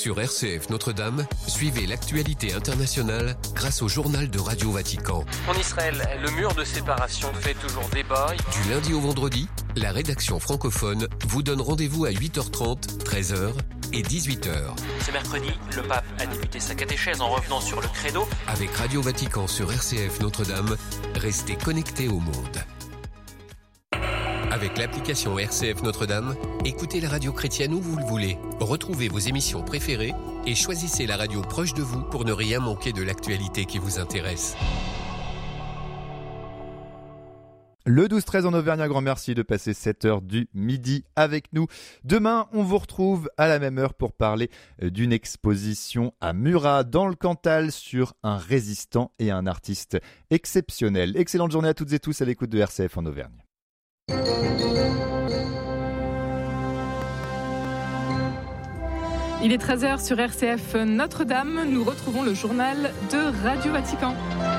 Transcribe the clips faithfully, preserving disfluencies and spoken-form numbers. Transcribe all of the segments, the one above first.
Sur R C F Notre-Dame, suivez l'actualité internationale grâce au journal de Radio Vatican. En Israël, le mur de séparation fait toujours débat. Du lundi au vendredi, la rédaction francophone vous donne rendez-vous à huit heures trente, treize heures et dix-huit heures. Ce mercredi, le pape a débuté sa catéchèse en revenant sur le credo. Avec Radio Vatican sur R C F Notre-Dame, restez connectés au monde. Avec l'application R C F Notre-Dame, écoutez la radio chrétienne où vous le voulez. Retrouvez vos émissions préférées et choisissez la radio proche de vous pour ne rien manquer de l'actualité qui vous intéresse. Le douze treize en Auvergne, un grand merci de passer cette heure du midi avec nous. Demain, on vous retrouve à la même heure pour parler d'une exposition à Murat dans le Cantal sur un résistant et un artiste exceptionnel. Excellente journée à toutes et tous à l'écoute de R C F en Auvergne. Il est treize heures sur R C F Notre-Dame. Nous retrouvons le journal de Radio Vatican.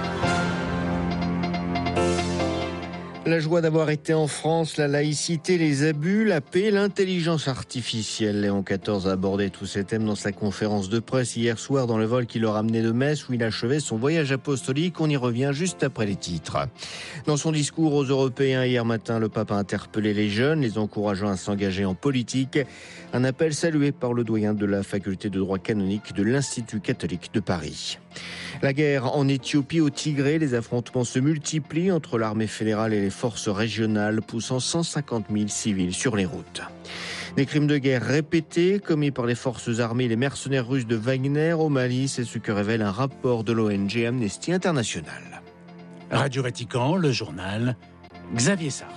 La joie d'avoir été en France, la laïcité, les abus, la paix, l'intelligence artificielle. Léon quatorze a abordé tous ces thèmes dans sa conférence de presse hier soir dans le vol qui le ramenait de Metz où il achevait son voyage apostolique. On y revient juste après les titres. Dans son discours aux Européens hier matin, le pape a interpellé les jeunes, les encourageant à s'engager en politique. Un appel salué par le doyen de la faculté de droit canonique de l'Institut catholique de Paris. La guerre en Éthiopie, au Tigré, les affrontements se multiplient entre l'armée fédérale et les forces régionales, poussant cent cinquante mille civils sur les routes. Des crimes de guerre répétés, commis par les forces armées et les mercenaires russes de Wagner au Mali, c'est ce que révèle un rapport de l'O N G Amnesty International. Radio Vatican, le journal, Xavier Sartre.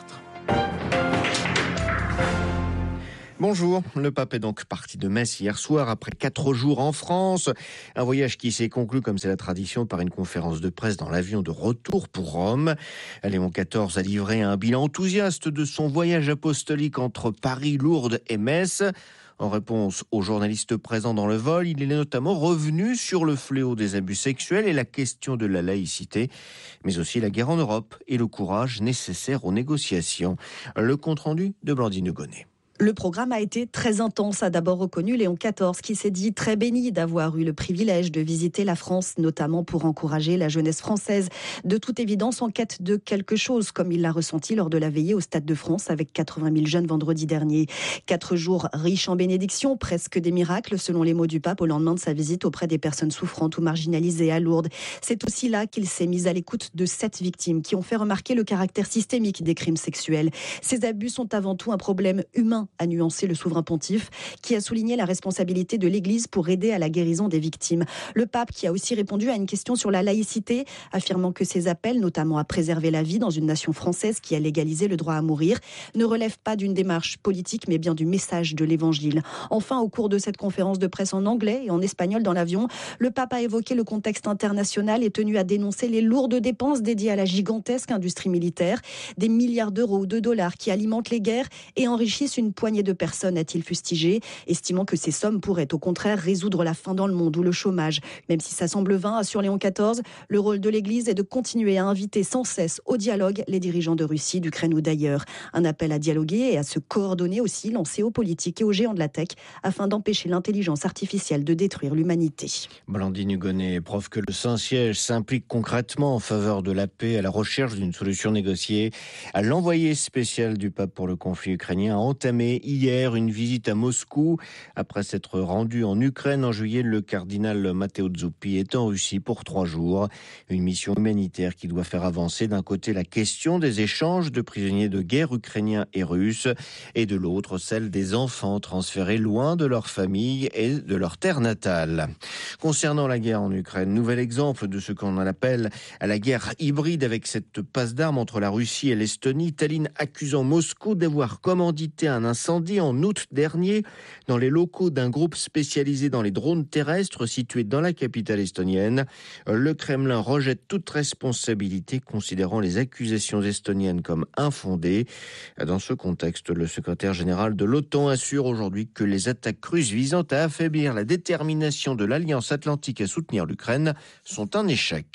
Bonjour, le pape est donc parti de Metz hier soir après quatre jours en France. Un voyage qui s'est conclu, comme c'est la tradition, par une conférence de presse dans l'avion de retour pour Rome. Léon quatorze a livré un bilan enthousiaste de son voyage apostolique entre Paris, Lourdes et Metz. En réponse aux journalistes présents dans le vol, il est notamment revenu sur le fléau des abus sexuels et la question de la laïcité, mais aussi la guerre en Europe et le courage nécessaire aux négociations. Le compte-rendu de Blandine Gonnet. Le programme a été très intense, a d'abord reconnu Léon quatorze, qui s'est dit très béni d'avoir eu le privilège de visiter la France, notamment pour encourager la jeunesse française, de toute évidence en quête de quelque chose, comme il l'a ressenti lors de la veillée au Stade de France avec quatre-vingt mille jeunes vendredi dernier. Quatre jours riches en bénédictions, presque des miracles, selon les mots du pape au lendemain de sa visite auprès des personnes souffrantes ou marginalisées à Lourdes. C'est aussi là qu'il s'est mis à l'écoute de sept victimes qui ont fait remarquer le caractère systémique des crimes sexuels. Ces abus sont avant tout un problème humain, a nuancé le souverain pontife, qui a souligné la responsabilité de l'Église pour aider à la guérison des victimes. Le pape qui a aussi répondu à une question sur la laïcité, affirmant que ses appels, notamment à préserver la vie dans une nation française qui a légalisé le droit à mourir, ne relèvent pas d'une démarche politique, mais bien du message de l'Évangile. Enfin, au cours de cette conférence de presse en anglais et en espagnol dans l'avion, le pape a évoqué le contexte international et tenu à dénoncer les lourdes dépenses dédiées à la gigantesque industrie militaire, des milliards d'euros ou de dollars qui alimentent les guerres et enrichissent une poignée de personnes, a-t-il fustigé, estimant que ces sommes pourraient au contraire résoudre la faim dans le monde ou le chômage. Même si ça semble vain, assure Léon quatorze, le rôle de l'Église est de continuer à inviter sans cesse au dialogue les dirigeants de Russie, d'Ukraine ou d'ailleurs. Un appel à dialoguer et à se coordonner aussi lancé aux politiques et aux géants de la tech afin d'empêcher l'intelligence artificielle de détruire l'humanité. Blandine Hugonnet, preuve que le Saint-Siège s'implique concrètement en faveur de la paix à la recherche d'une solution négociée. À l'envoyé spécial du pape pour le conflit ukrainien a entamé hier une visite à Moscou. Après s'être rendu en Ukraine en juillet, le cardinal Matteo Zuppi est en Russie pour trois jours. Une mission humanitaire qui doit faire avancer d'un côté la question des échanges de prisonniers de guerre ukrainiens et russes et de l'autre celle des enfants transférés loin de leur famille et de leur terre natale. Concernant la guerre en Ukraine, nouvel exemple de ce qu'on appelle à la guerre hybride avec cette passe d'armes entre la Russie et l'Estonie, Tallinn accusant Moscou d'avoir commandité un incendie en août dernier dans les locaux d'un groupe spécialisé dans les drones terrestres situé dans la capitale estonienne. Le Kremlin rejette toute responsabilité, considérant les accusations estoniennes comme infondées. Dans ce contexte, le secrétaire général de l'OTAN assure aujourd'hui que les attaques russes visant à affaiblir la détermination de l'Alliance atlantique à soutenir l'Ukraine sont un échec.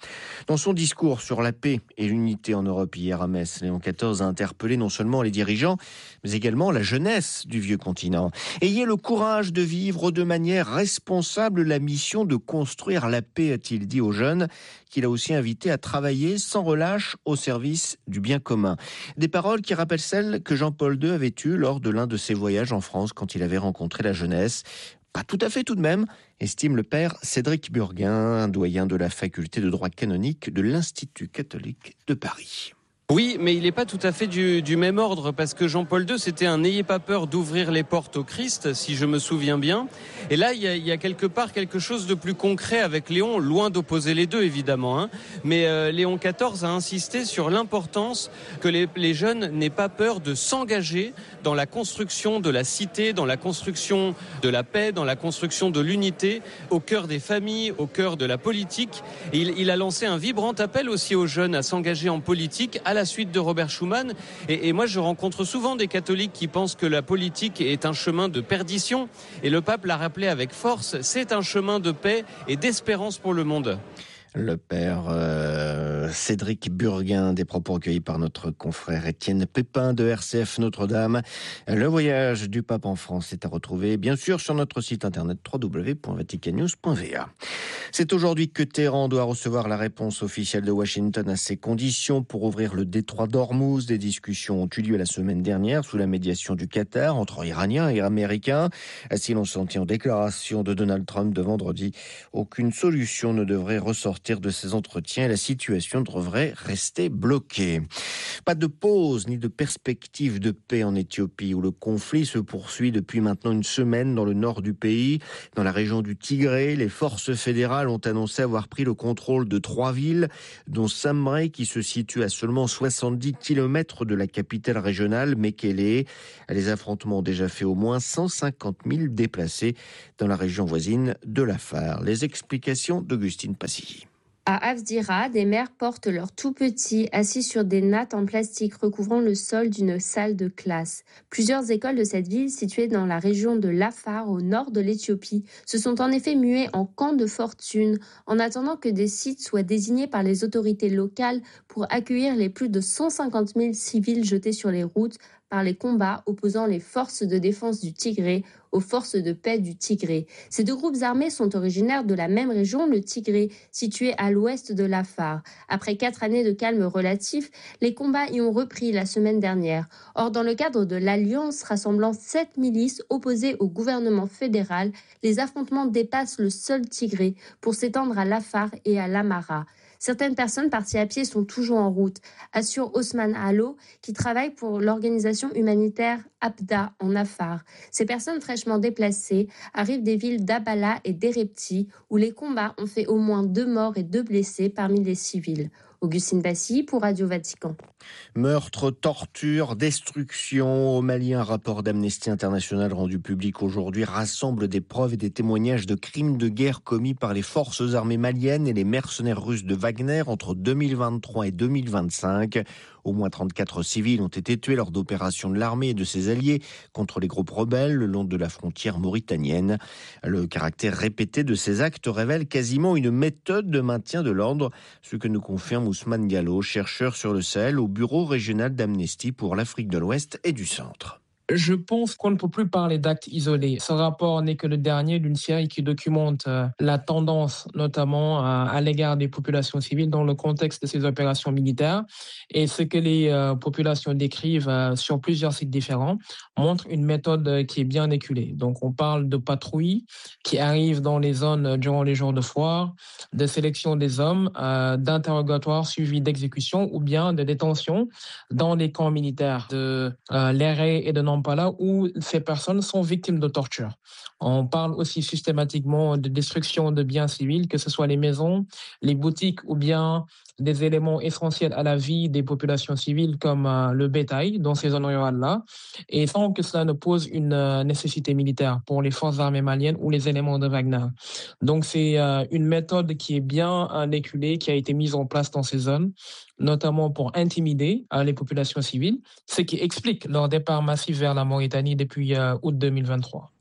Dans son discours sur la paix et l'unité en Europe hier à Metz, Léon quatorze a interpellé non seulement les dirigeants, mais également la jeunesse du vieux continent. Ayez le courage de vivre de manière responsable la mission de construire la paix, a-t-il dit aux jeunes, qu'il a aussi invité à travailler sans relâche au service du bien commun. Des paroles qui rappellent celles que Jean-Paul deux avait eues lors de l'un de ses voyages en France quand il avait rencontré la jeunesse. Pas tout à fait tout de même, estime le père Cédric Burguin, doyen de la faculté de droit canonique de l'Institut catholique de Paris. Oui, mais il n'est pas tout à fait du, du même ordre, parce que Jean-Paul deux, c'était un « n'ayez pas peur d'ouvrir les portes au Christ », si je me souviens bien. Et là, il y a, il y a quelque part quelque chose de plus concret avec Léon, loin d'opposer les deux, évidemment. Hein. Mais euh, Léon quatorze a insisté sur l'importance que les, les jeunes n'aient pas peur de s'engager dans la construction de la cité, dans la construction de la paix, dans la construction de l'unité, au cœur des familles, au cœur de la politique. Et il, il a lancé un vibrant appel aussi aux jeunes à s'engager en politique, à la suite de Robert Schuman. Et, et moi, je rencontre souvent des catholiques qui pensent que la politique est un chemin de perdition. Et le pape l'a rappelé avec force, c'est un chemin de paix et d'espérance pour le monde. Le père euh, Cédric Burguin, des propos recueillis par notre confrère Étienne Pépin de R C F Notre-Dame. Le voyage du pape en France est à retrouver, bien sûr, sur notre site internet w w w point vatican news point v a. C'est aujourd'hui que Téhéran doit recevoir la réponse officielle de Washington à ses conditions pour ouvrir le détroit d'Ormuz. Des discussions ont eu lieu la semaine dernière sous la médiation du Qatar entre Iraniens et Américains. Si l'on s'en tient aux déclarations de Donald Trump de vendredi, aucune solution ne devrait ressortir de ces entretiens et la situation devrait rester bloquée. Pas de pause ni de perspective de paix en Éthiopie où le conflit se poursuit depuis maintenant une semaine dans le nord du pays. Dans la région du Tigré, les forces fédérales ont annoncé avoir pris le contrôle de trois villes, dont Samré qui se situe à seulement soixante-dix kilomètres de la capitale régionale, Mekele. Les affrontements ont déjà fait au moins cent cinquante mille déplacés dans la région voisine de l'Afar. Les explications d'Augustine Passy. À Avdira, des mères portent leurs tout-petits assis sur des nattes en plastique recouvrant le sol d'une salle de classe. Plusieurs écoles de cette ville, située dans la région de l'Afar, au nord de l'Éthiopie, se sont en effet muées en camp de fortune, en attendant que des sites soient désignés par les autorités locales pour accueillir les plus de cent cinquante mille civils jetés sur les routes par les combats opposant les forces de défense du Tigré aux forces de paix du Tigré. Ces deux groupes armés sont originaires de la même région, le Tigré, situé à l'ouest de l'Afar. Après quatre années de calme relatif, les combats y ont repris la semaine dernière. Or, dans le cadre de l'alliance rassemblant sept milices opposées au gouvernement fédéral, les affrontements dépassent le seul Tigré pour s'étendre à l'Afar et à l'Amara. Certaines personnes parties à pied sont toujours en route, assure Osman Allo, qui travaille pour l'organisation humanitaire Abda en Afar. Ces personnes fraîchement déplacées arrivent des villes d'Abala et d'Erepti, où les combats ont fait au moins deux morts et deux blessés parmi les civils. Augustine Passy pour Radio Vatican. Meurtre, torture, destruction. Au Mali, un rapport d'Amnesty International rendu public aujourd'hui rassemble des preuves et des témoignages de crimes de guerre commis par les forces armées maliennes et les mercenaires russes de Wagner entre deux mille vingt-trois et deux mille vingt-cinq. Au moins trente-quatre civils ont été tués lors d'opérations de l'armée et de ses alliés contre les groupes rebelles le long de la frontière mauritanienne. Le caractère répété de ces actes révèle quasiment une méthode de maintien de l'ordre, ce que nous confirme Ousmane Diallo, chercheur sur le Sahel au bureau régional d'Amnesty pour l'Afrique de l'Ouest et du Centre. Je pense qu'on ne peut plus parler d'actes isolés. Ce rapport n'est que le dernier d'une série qui documente la tendance, notamment à l'égard des populations civiles dans le contexte de ces opérations militaires. Et ce que les euh, populations décrivent euh, sur plusieurs sites différents montre une méthode qui est bien éculée. Donc on parle de patrouilles qui arrivent dans les zones durant les jours de foire, de sélection des hommes, euh, d'interrogatoires suivis d'exécution ou bien de détention dans les camps militaires de euh, Léré et de Nampala où ces personnes sont victimes de torture. On parle aussi systématiquement de destruction de biens civils, que ce soit les maisons, les boutiques ou bien des éléments essentiels à la vie des populations civiles comme euh, le bétail dans ces zones rurales-là, et sans que cela ne pose une euh, nécessité militaire pour les forces armées maliennes ou les éléments de Wagner. Donc c'est euh, une méthode qui est bien euh, éculée, qui a été mise en place dans ces zones, notamment pour intimider euh, les populations civiles, ce qui explique leur départ massif vers la Mauritanie depuis euh, août deux mille vingt-trois.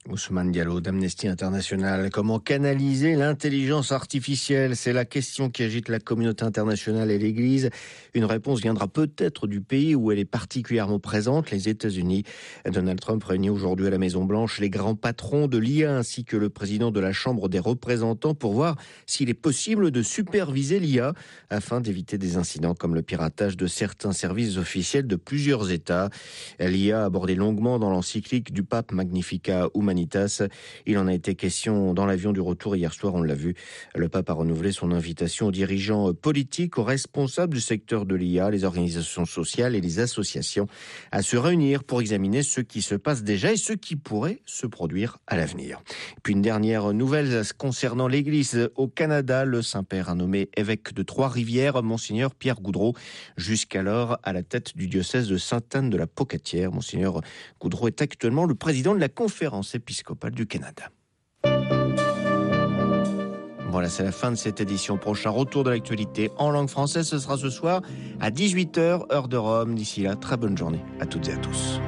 Ousmane Diallo d'Amnesty International. Comment canaliser l'intelligence artificielle? C'est la question qui agite la communauté internationale et l'Église. Une réponse viendra peut-être du pays où elle est particulièrement présente, les États-Unis. Donald Trump réunit aujourd'hui à la Maison-Blanche les grands patrons de l'I A ainsi que le président de la Chambre des représentants pour voir s'il est possible de superviser l'I A afin d'éviter des incidents comme le piratage de certains services officiels de plusieurs États. L'I A abordé longuement dans l'encyclique du pape Magnificat Humanitas. Il en a été question dans l'avion du retour hier soir, on l'a vu. Le pape a renouvelé son invitation aux dirigeants politiques, aux responsables du secteur de l'I A, les organisations sociales et les associations à se réunir pour examiner ce qui se passe déjà et ce qui pourrait se produire à l'avenir. Puis une dernière nouvelle concernant l'Église au Canada. Le Saint-Père a nommé évêque de Trois-Rivières Monseigneur Pierre Goudreau, jusqu'alors à la tête du diocèse de Sainte-Anne de la Pocatière. Monseigneur Goudreau est actuellement le président de la conférence épiscopale du Canada. Voilà, c'est la fin de cette édition. Prochain retour de l'actualité en langue française, ce sera ce soir à dix-huit heures, heure de Rome. D'ici là, très bonne journée à toutes et à tous.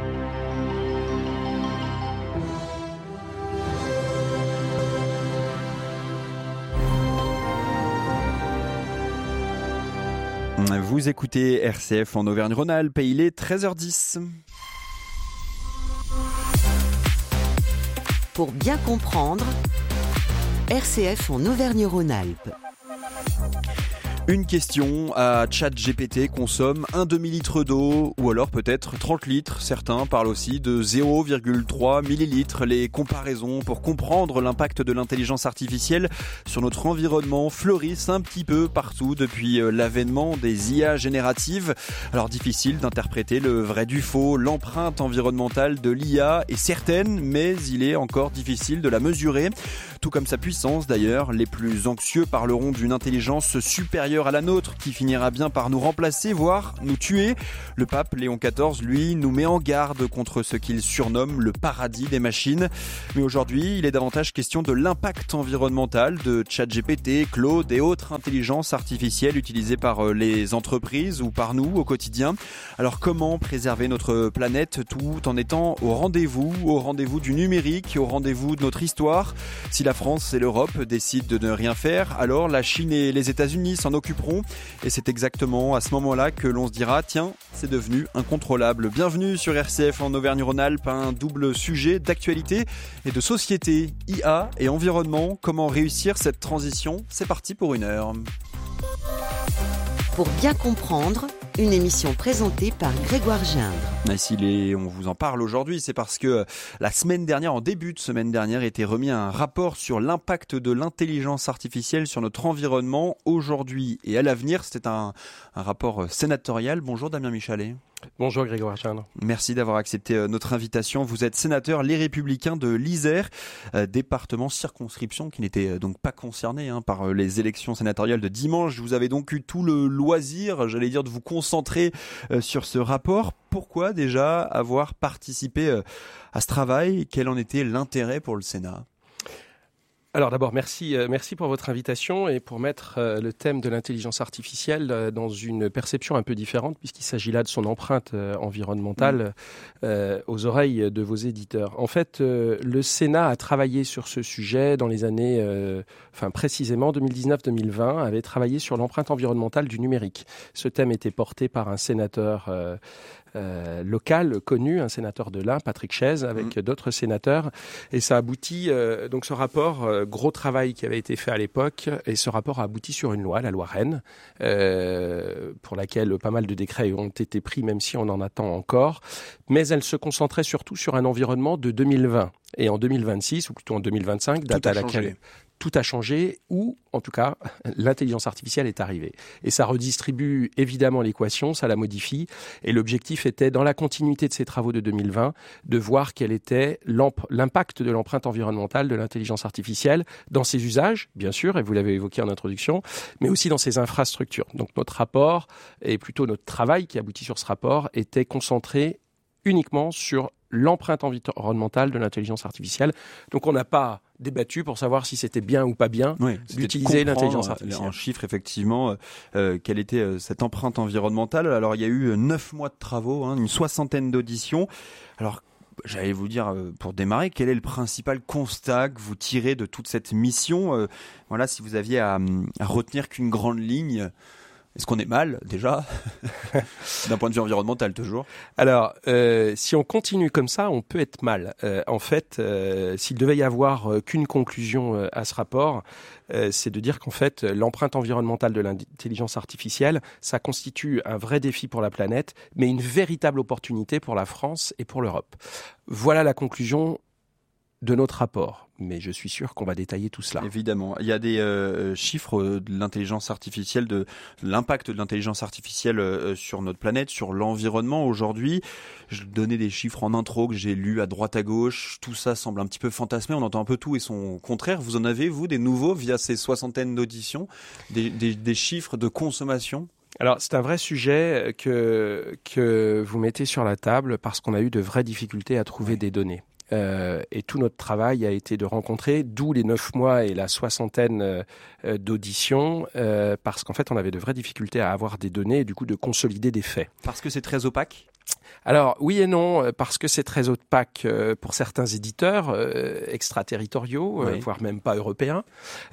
Vous écoutez R C F en Auvergne-Rhône-Alpes et il est treize heures dix. Pour bien comprendre, R C F en Auvergne-Rhône-Alpes. Une question à ChatGPT consomme un demi-litre d'eau ou alors peut-être trente litres. Certains parlent aussi de zéro virgule trois millilitres. Les comparaisons pour comprendre l'impact de l'intelligence artificielle sur notre environnement fleurissent un petit peu partout depuis l'avènement des I A génératives. Alors difficile d'interpréter le vrai du faux. L'empreinte environnementale de l'I A est certaine, mais il est encore difficile de la mesurer. Tout comme sa puissance d'ailleurs. Les plus anxieux parleront d'une intelligence supérieure à la nôtre qui finira bien par nous remplacer, voire nous tuer. Le pape Léon quatorze, lui, nous met en garde contre ce qu'il surnomme le paradis des machines. Mais aujourd'hui, il est davantage question de l'impact environnemental de ChatGPT, Claude et autres intelligences artificielles utilisées par les entreprises ou par nous au quotidien. Alors comment préserver notre planète tout en étant au rendez-vous, au rendez-vous du numérique, au rendez-vous de notre histoire? Si la France et l'Europe décident de ne rien faire, alors la Chine et les États-Unis s'en occuperont. Et c'est exactement à ce moment-là que l'on se dira, tiens, c'est devenu incontrôlable. Bienvenue sur R C F en Auvergne-Rhône-Alpes, un double sujet d'actualité et de société, I A et environnement. Comment réussir cette transition? C'est parti pour une heure. Pour bien comprendre, une émission présentée par Grégoire Gindre. Et si les, on vous en parle aujourd'hui, c'est parce que la semaine dernière, en début de semaine dernière, était remis un rapport sur l'impact de l'intelligence artificielle sur notre environnement aujourd'hui et à l'avenir. C'était un, un rapport sénatorial. Bonjour Damien Michalet. Bonjour Grégoire Gindre. Merci d'avoir accepté notre invitation. Vous êtes sénateur Les Républicains de l'Isère, euh, département circonscription qui n'était euh, donc pas concerné hein, par euh, les élections sénatoriales de dimanche. Vous avez donc eu tout le loisir, j'allais dire, de vous concentrer euh, sur ce rapport. Pourquoi déjà avoir participé euh, à ce travail? Quel en était l'intérêt pour le Sénat? Alors d'abord, merci, euh, merci pour votre invitation et pour mettre euh, le thème de l'intelligence artificielle euh, dans une perception un peu différente, puisqu'il s'agit là de son empreinte euh, environnementale euh, aux oreilles de vos éditeurs. En fait, euh, le Sénat a travaillé sur ce sujet dans les années, euh, enfin précisément deux mille dix-neuf deux mille vingt, avait travaillé sur l'empreinte environnementale du numérique. Ce thème était tout par un sénateur euh, Euh, local connu, un sénateur de l'Ain, Patrick Chaise, avec mmh. d'autres sénateurs, et ça aboutit euh, donc ce rapport, euh, gros travail qui avait été fait à l'époque, et ce rapport a abouti sur une loi, la loi Rennes, euh, pour laquelle pas mal de décrets ont été pris, même si on en attend encore, mais elle se concentrait surtout sur un environnement de deux mille vingt. Et en deux mille vingt-six, ou plutôt en deux mille vingt-cinq, date à laquelle tout a changé, ou en tout cas l'intelligence artificielle est arrivée. Et ça redistribue évidemment l'équation, ça la modifie, et l'objectif était, dans la continuité de ces travaux de deux mille vingt, de voir quel était l'impact de l'empreinte environnementale de l'intelligence artificielle dans ses usages, bien sûr, et vous l'avez évoqué en introduction, mais aussi dans ses infrastructures. Donc notre rapport, et plutôt notre travail qui aboutit sur ce rapport, était concentré uniquement sur l'empreinte environnementale de l'intelligence artificielle. Donc on n'a pas débattu pour savoir si c'était bien ou pas bien oui, d'utiliser l'intelligence artificielle. En chiffres, effectivement, euh, quelle était euh, cette empreinte environnementale. Alors il y a eu neuf mois de travaux, hein, une soixantaine d'auditions. Alors j'allais vous dire, euh, pour démarrer, quel est le principal constat que vous tirez de toute cette mission ? euh, Voilà, si vous aviez à, à retenir qu'une grande ligne. Est-ce qu'on est mal, déjà, d'un point de vue environnemental, toujours ? Alors, euh, si on continue comme ça, on peut être mal. Euh, en fait, euh, s'il devait y avoir euh, qu'une conclusion euh, à ce rapport, euh, c'est de dire qu'en fait, l'empreinte environnementale de l'intelligence artificielle, ça constitue un vrai défi pour la planète, mais une véritable opportunité pour la France et pour l'Europe. Voilà la conclusion de notre rapport. Mais je suis sûr qu'on va détailler tout cela. Évidemment. Il y a des euh, chiffres de l'intelligence artificielle, de l'impact de l'intelligence artificielle euh, sur notre planète, sur l'environnement aujourd'hui. Je donnais des chiffres en intro que j'ai lus à droite à gauche. Tout ça semble un petit peu fantasmé. On entend un peu tout et son contraire. Vous en avez, vous, des nouveaux via ces soixantaines d'auditions, des, des, des chiffres de consommation ? Alors, c'est un vrai sujet que, que vous mettez sur la table parce qu'on a eu de vraies difficultés à trouver des données. Euh, et tout notre travail a été de rencontrer, d'où les neuf mois et la soixantaine euh, d'auditions, euh, parce qu'en fait, on avait de vraies difficultés à avoir des données et du coup de consolider des faits. Parce que c'est très opaque ? Alors oui et non, parce que c'est très opaque pour certains éditeurs euh, extraterritoriaux, oui. euh, voire même pas européens.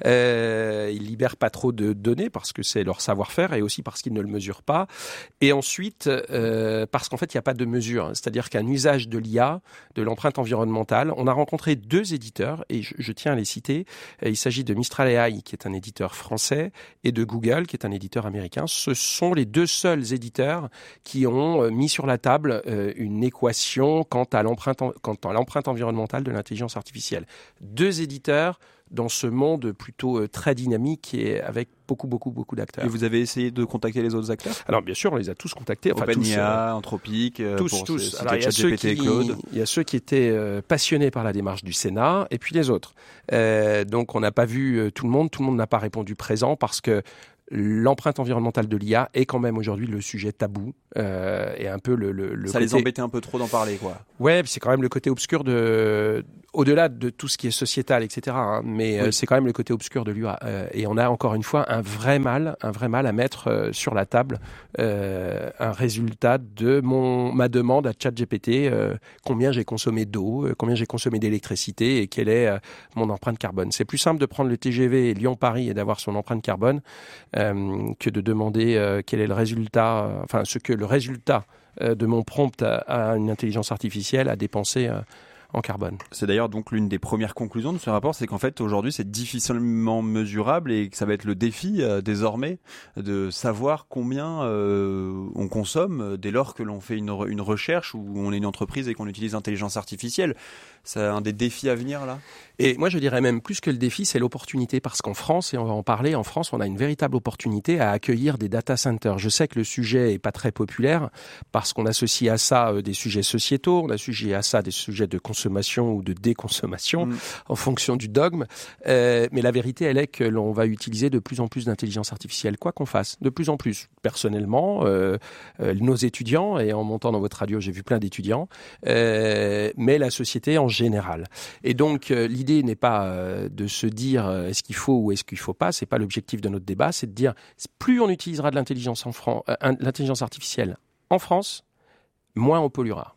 Euh, ils libèrent pas trop de données parce que c'est leur savoir-faire et aussi parce qu'ils ne le mesurent pas. Et ensuite, euh, parce qu'en fait, il n'y a pas de mesure. C'est-à-dire qu'un usage de l'I A, de l'empreinte environnementale, on a rencontré deux éditeurs et je, je tiens à les citer. Il s'agit de Mistral A I, qui est un éditeur français, et de Google, qui est un éditeur américain. Ce sont les deux seuls éditeurs qui ont mis sur la table une équation quant à l'empreinte, quant à l'empreinte environnementale de l'intelligence artificielle. Deux éditeurs dans ce monde plutôt très dynamique et avec beaucoup, beaucoup, beaucoup d'acteurs. Et vous avez essayé de contacter les autres acteurs ? Alors, bien sûr, on les a tous contactés. Enfin, OpenIA, Anthropic, tous, pour tous. Ces, Alors, il y a ceux qui, il y a ceux qui étaient euh, passionnés par la démarche du Sénat, et puis les autres. Euh, donc, on n'a pas vu euh, tout le monde. Tout le monde n'a pas répondu présent parce que l'empreinte environnementale de l'I A est quand même aujourd'hui le sujet tabou euh, et un peu le, le, le ça côté... les embêtait un peu trop d'en parler, quoi. Ouais, c'est quand même le côté obscur de, au-delà de tout ce qui est sociétal, et cetera. Hein, mais oui. euh, c'est quand même le côté obscur de l'I A. Euh, et on a encore une fois un vrai mal, un vrai mal à mettre euh, sur la table euh, un résultat de mon ma demande à ChatGPT, euh, combien j'ai consommé d'eau, euh, combien j'ai consommé d'électricité et quelle est euh, mon empreinte carbone. C'est plus simple de prendre le T G V Lyon-Paris et d'avoir son empreinte carbone. Euh, que de demander euh, quel est le résultat, euh, enfin ce que le résultat euh, de mon prompt à, à une intelligence artificielle a dépensé euh, en carbone. C'est d'ailleurs donc l'une des premières conclusions de ce rapport, c'est qu'en fait aujourd'hui c'est difficilement mesurable et que ça va être le défi euh, désormais de savoir combien euh, on consomme dès lors que l'on fait une, re- une recherche ou on est une entreprise et qu'on utilise l'intelligence artificielle. C'est un des défis à venir là ? Et moi je dirais même plus que le défi, c'est l'opportunité, parce qu'en France, et on va en parler, en France on a une véritable opportunité à accueillir des data centers. Je sais que le sujet est pas très populaire parce qu'on associe à ça euh, des sujets sociétaux, on associe à ça des sujets de consommation ou de déconsommation mmh. en fonction du dogme, euh, mais la vérité elle est que l'on va utiliser de plus en plus d'intelligence artificielle, quoi qu'on fasse, de plus en plus. Personnellement, euh, euh, nos étudiants, et en montant dans votre radio j'ai vu plein d'étudiants, euh, mais la société en général. Et donc euh, l'idée n'est pas euh, de se dire euh, est-ce qu'il faut ou est-ce qu'il faut pas, c'est pas l'objectif de notre débat, c'est de dire plus on utilisera de l'intelligence en Fran- euh, l'intelligence artificielle en France, moins on polluera.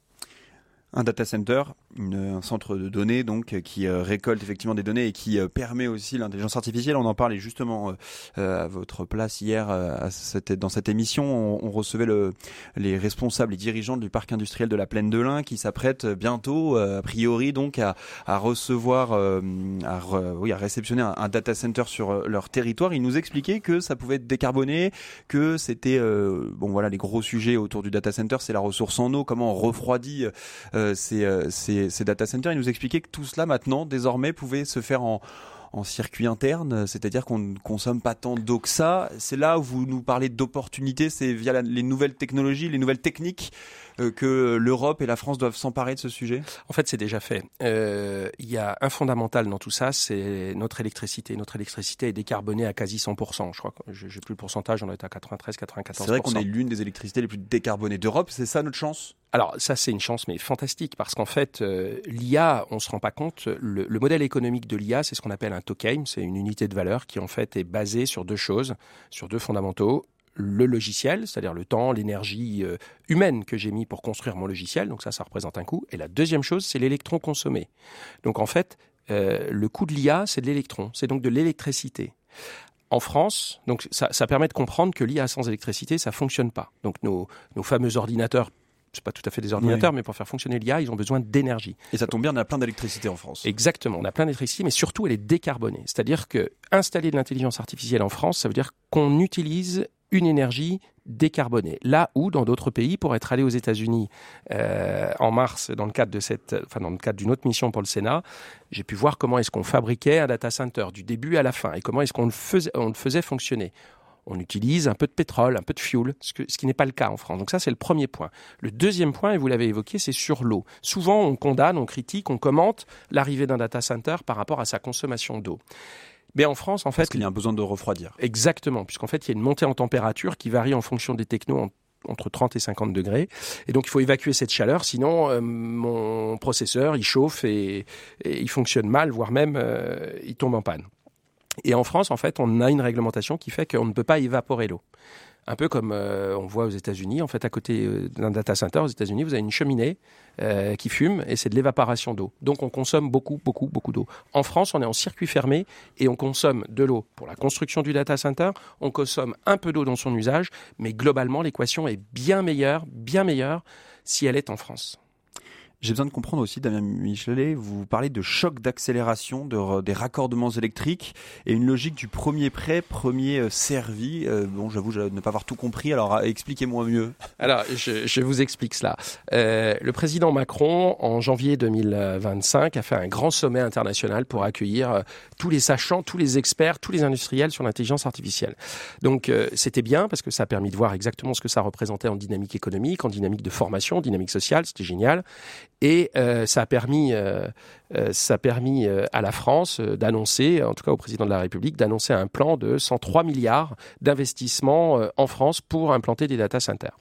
Un data center, une, un centre de données donc qui euh, récolte effectivement des données et qui euh, permet aussi l'intelligence artificielle. On en parlait justement euh, à votre place hier euh, à cette, dans cette émission. On, on recevait le, les responsables, les dirigeants du parc industriel de la Plaine de l'Ain qui s'apprêtent bientôt, euh, a priori donc, à, à recevoir, euh, à, re, oui, à réceptionner un, un data center sur leur territoire. Ils nous expliquaient que ça pouvait être décarboné, que c'était euh, bon voilà les gros sujets autour du data center, c'est la ressource en eau, comment on refroidit euh, Ces, ces, ces data centers. Il nous expliquait que tout cela maintenant désormais pouvait se faire en, en circuit interne, c'est-à-dire qu'on ne consomme pas tant d'eau que ça. C'est là où vous nous parlez d'opportunités, c'est via la, les nouvelles technologies, les nouvelles techniques euh, que l'Europe et la France doivent s'emparer de ce sujet. En fait, c'est déjà fait. Euh, il y a un fondamental dans tout ça, c'est notre électricité. Notre électricité est décarbonée à quasi cent pour cent. Je crois que j'ai plus le pourcentage, on est à quatre-vingt-treize quatre-vingt-quatorze pour cent. C'est vrai qu'on est l'une des électricités les plus décarbonées d'Europe. C'est ça notre chance ? Alors ça, c'est une chance, mais fantastique, parce qu'en fait, euh, l'I A, on se rend pas compte, le, le modèle économique de l'I A, c'est ce qu'on appelle un token, c'est une unité de valeur qui en fait est basée sur deux choses, sur deux fondamentaux, le logiciel, c'est-à-dire le temps, l'énergie euh, humaine que j'ai mis pour construire mon logiciel. Donc ça, ça représente un coût. Et la deuxième chose, c'est l'électron consommé. Donc en fait, euh, le coût de l'I A, c'est de l'électron. C'est donc de l'électricité. En France, donc ça, ça permet de comprendre que l'I A sans électricité, ça fonctionne pas. Donc nos, nos fameux ordinateurs, c'est pas tout à fait des ordinateurs, oui. mais pour faire fonctionner l'I A, ils ont besoin d'énergie. Et ça tombe bien, on a plein d'électricité en France. Exactement, on a plein d'électricité, mais surtout elle est décarbonée. C'est-à-dire que installer de l'intelligence artificielle en France, ça veut dire qu'on utilise une énergie décarbonée. Là où, dans d'autres pays, pour être allé aux États-Unis euh, en mars, dans le cadre de cette, enfin dans le cadre d'une autre mission pour le Sénat, j'ai pu voir comment est-ce qu'on fabriquait un data center du début à la fin et comment est-ce qu'on le faisait, on le faisait fonctionner. On utilise un peu de pétrole, un peu de fuel, ce, que, ce qui n'est pas le cas en France. Donc ça, c'est le premier point. Le deuxième point, et vous l'avez évoqué, c'est sur l'eau. Souvent, on condamne, on critique, on commente l'arrivée d'un data center par rapport à sa consommation d'eau. Mais en France, en fait... Parce qu'il y a un besoin de refroidir. Exactement, puisqu'en fait, il y a une montée en température qui varie en fonction des technos en, entre trente et cinquante degrés. Et donc, il faut évacuer cette chaleur, sinon euh, mon processeur, il chauffe et, et il fonctionne mal, voire même euh, il tombe en panne. Et en France, en fait, on a une réglementation qui fait qu'on ne peut pas évaporer l'eau. Un peu comme euh, on voit aux États-Unis. En fait, à côté euh, d'un data center aux États-Unis, vous avez une cheminée euh, qui fume et c'est de l'évaporation d'eau. Donc, on consomme beaucoup, beaucoup, beaucoup d'eau. En France, on est en circuit fermé et on consomme de l'eau pour la construction du data center. On consomme un peu d'eau dans son usage, mais globalement, l'équation est bien meilleure, bien meilleure si elle est en France. J'ai besoin de comprendre aussi, Damien Michelet, vous parlez de choc d'accélération, de, des raccordements électriques et une logique du premier prêt, premier servi. Euh, bon, j'avoue je ne pas avoir tout compris, alors expliquez-moi mieux. Alors, je, je vous explique cela. Euh, le président Macron, en janvier deux mille vingt-cinq, a fait un grand sommet international pour accueillir euh, tous les sachants, tous les experts, tous les industriels sur l'intelligence artificielle. Donc, euh, c'était bien parce que ça a permis de voir exactement ce que ça représentait en dynamique économique, en dynamique de formation, en dynamique sociale, c'était génial. Et euh, ça a permis, euh, euh, ça a permis euh, à la France euh, d'annoncer, en tout cas au président de la République, d'annoncer un plan de cent trois milliards d'investissements euh, en France pour implanter des data centers.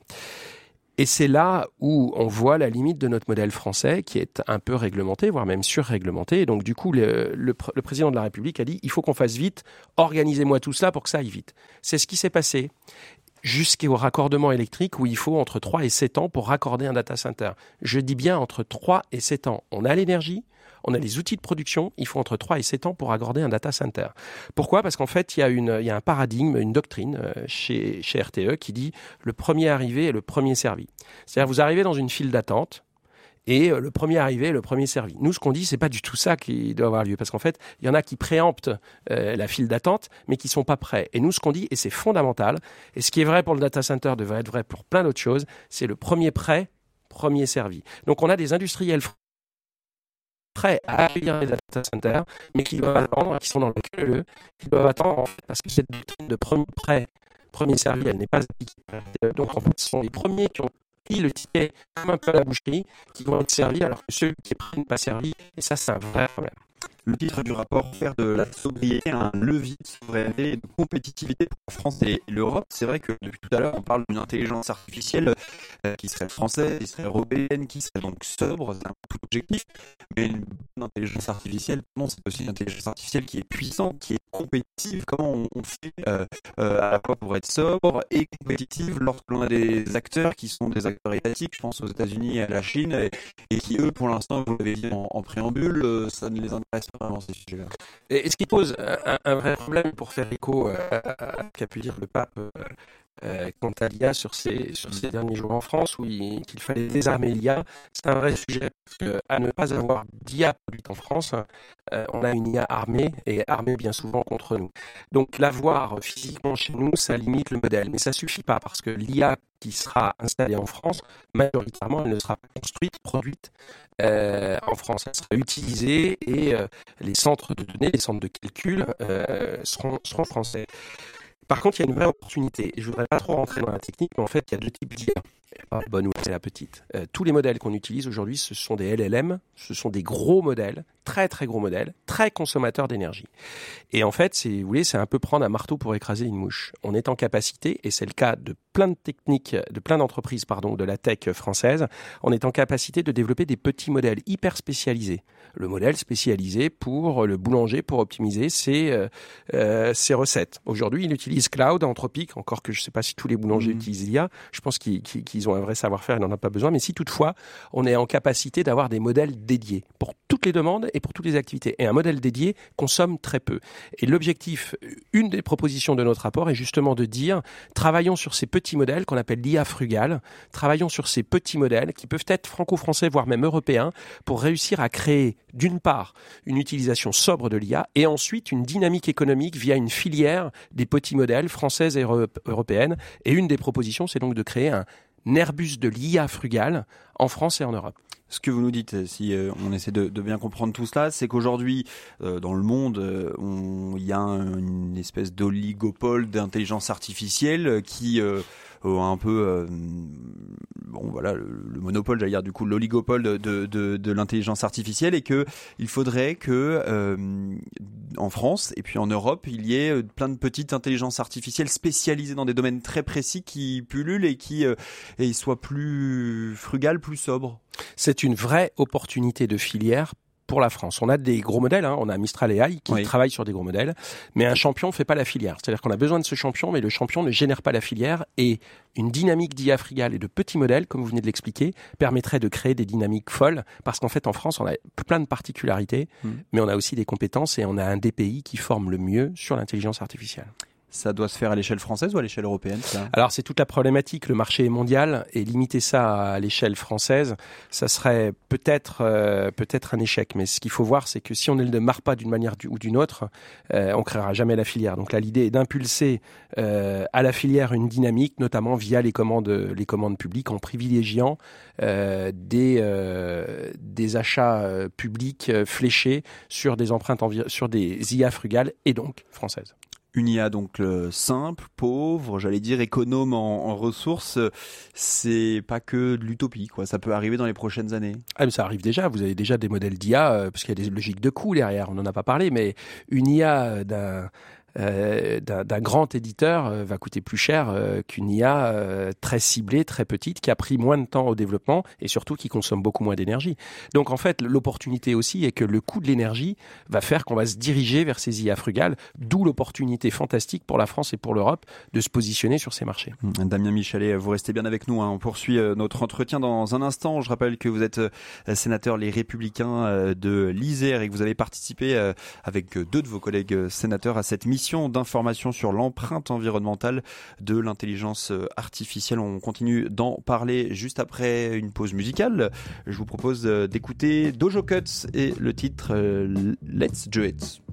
Et c'est là où on voit la limite de notre modèle français qui est un peu réglementé, voire même surréglementé. Et donc du coup, le, le, le président de la République a dit « il faut qu'on fasse vite, organisez-moi tout cela pour que ça aille vite ». C'est ce qui s'est passé. Jusqu'au raccordement électrique où il faut entre trois et sept ans pour raccorder un data center. Je dis bien entre trois et sept ans. On a l'énergie, on a les outils de production, il faut entre trois et sept ans pour raccorder un data center. Pourquoi ? Parce qu'en fait, il y a, une, il y a un paradigme, une doctrine euh, chez, chez R T E qui dit le premier arrivé est le premier servi. C'est-à-dire vous arrivez dans une file d'attente, et le premier arrivé, le premier servi. Nous, ce qu'on dit, c'est pas du tout ça qui doit avoir lieu, parce qu'en fait, il y en a qui préemptent euh, la file d'attente, mais qui sont pas prêts. Et nous, ce qu'on dit, et c'est fondamental, et ce qui est vrai pour le data center devrait être vrai pour plein d'autres choses, c'est le premier prêt, premier servi. Donc, on a des industriels prêts à accueillir les data centers, mais qui doivent attendre, qui sont dans le queue, qui doivent attendre, en fait, parce que cette doctrine de premier prêt, premier servi, elle n'est pas appliquée. Donc, en fait, ce sont les premiers qui ont pris le ticket comme un peu à la boucherie, qui vont être servis, alors que ceux qui ne sont pas servis, et ça, c'est un vrai problème. Le titre du rapport, faire de la sobriété un levier de souveraineté et de compétitivité pour la France et l'Europe. C'est vrai que depuis tout à l'heure, on parle d'une intelligence artificielle euh, qui serait française, qui serait européenne, qui serait donc sobre, c'est un peu l'objectif. Mais une bonne intelligence artificielle, non, c'est aussi une intelligence artificielle qui est puissante, qui est compétitive. Comment on, on fait euh, euh, à la fois pour être sobre et compétitive lorsque l'on a des acteurs qui sont des acteurs étatiques, je pense aux États-Unis et à la Chine, et, et qui eux, pour l'instant, vous l'avez dit en, en préambule, euh, ça ne les intéresse pas vraiment ces sujets-là. Et ce qui pose un, un vrai problème pour faire écho à, à, à ce qu'a pu dire le pape euh, euh, quant à l'I A sur ces, sur ces derniers jours en France, où il, qu'il fallait désarmer l'I A, c'est un vrai sujet. Parce que, à ne pas avoir d'I A produite en France, euh, on a une I A armée, et armée bien souvent contre nous. Donc l'avoir physiquement chez nous, ça limite le modèle. Mais ça suffit pas, parce que l'I A qui sera installée en France, majoritairement, elle ne sera pas construite, produite euh, en France. Elle sera utilisée et euh, les centres de données, les centres de calcul euh, seront, seront français. Par contre, il y a une vraie opportunité. Et je voudrais pas trop rentrer dans la technique, mais en fait, il y a deux types d'I A. La bonne nouvelle, c'est la petite. Euh, tous les modèles qu'on utilise aujourd'hui, ce sont des L L M, ce sont des gros modèles, très très gros modèles, très consommateurs d'énergie. Et en fait, si vous voulez, c'est un peu prendre un marteau pour écraser une mouche. On est en capacité, et c'est le cas de plein de techniques, de plein d'entreprises, pardon, de la tech française, on est en capacité de développer des petits modèles hyper spécialisés. Le modèle spécialisé pour le boulanger, pour optimiser ses, euh, euh, ses recettes. Aujourd'hui, il utilise Cloud, Anthropic, encore que je ne sais pas si tous les boulangers mmh. utilisent l'I A. Je pense qu'ils, qu'ils ont un vrai savoir-faire, il n'en a pas besoin. Mais si toutefois, on est en capacité d'avoir des modèles dédiés pour toutes les demandes et pour toutes les activités. Et un modèle dédié consomme très peu. Et l'objectif, une des propositions de notre rapport est justement de dire, travaillons sur ces petits modèles qu'on appelle l'I A frugale, travaillons sur ces petits modèles qui peuvent être franco-français, voire même européens, pour réussir à créer d'une part une utilisation sobre de l'I A et ensuite une dynamique économique via une filière des petits modèles françaises et européennes. Et une des propositions, c'est donc de créer un Airbus de l'I A frugale en France et en Europe. Ce que vous nous dites, si euh, on essaie de, de bien comprendre tout cela, c'est qu'aujourd'hui, euh, dans le monde, euh, il y a un, une espèce d'oligopole d'intelligence artificielle qui euh, a un peu, euh, bon voilà, le, le monopole, j'allais dire du coup l'oligopole de, de, de, de l'intelligence artificielle, et que il faudrait que euh, en France et puis en Europe, il y ait plein de petites intelligences artificielles spécialisées dans des domaines très précis qui pullulent et qui euh, et soient plus frugales, plus sobres. C'est une vraie opportunité de filière pour la France. On a des gros modèles, hein. On a Mistral A I qui oui. travaille sur des gros modèles, mais un champion ne fait pas la filière. C'est-à-dire qu'on a besoin de ce champion, mais le champion ne génère pas la filière, et une dynamique d'I A frugale et de petits modèles, comme vous venez de l'expliquer, permettrait de créer des dynamiques folles, parce qu'en fait en France on a plein de particularités, mmh. mais on a aussi des compétences et on a un des pays qui forme le mieux sur l'intelligence artificielle. Ça doit se faire à l'échelle française ou à l'échelle européenne, ça ? Alors c'est toute la problématique, le marché est mondial, et limiter ça à l'échelle française, ça serait peut-être euh, peut-être un échec. Mais ce qu'il faut voir, c'est que si on ne le démarre pas d'une manière ou d'une autre, euh, on créera jamais la filière. Donc là, l'idée est d'impulser euh, à la filière une dynamique, notamment via les commandes les commandes publiques, en privilégiant euh, des euh, des achats euh, publics euh, fléchés sur des empreintes envi- sur des I A frugales et donc françaises. Une I A donc euh, simple, pauvre, j'allais dire économe en, en ressources, c'est pas que de l'utopie, quoi. Ça peut arriver dans les prochaines années. Ah, mais ça arrive déjà. Vous avez déjà des modèles d'I A, euh, parce qu'il y a des logiques de coût derrière. On n'en a pas parlé, mais une I A d'un Euh, d'un, d'un grand éditeur euh, va coûter plus cher euh, qu'une I A euh, très ciblée, très petite, qui a pris moins de temps au développement et surtout qui consomme beaucoup moins d'énergie. Donc en fait, l'opportunité aussi est que le coût de l'énergie va faire qu'on va se diriger vers ces I A frugales, d'où l'opportunité fantastique pour la France et pour l'Europe de se positionner sur ces marchés. Damien Michalet, vous restez bien avec nous, hein. On poursuit notre entretien dans un instant. Je rappelle que vous êtes sénateur Les Républicains de l'Isère et que vous avez participé avec deux de vos collègues sénateurs à cette mission d'information sur l'empreinte environnementale de l'intelligence artificielle. On continue d'en parler juste après une pause musicale. Je vous propose d'écouter Dojo Cuts et le titre Let's Do It.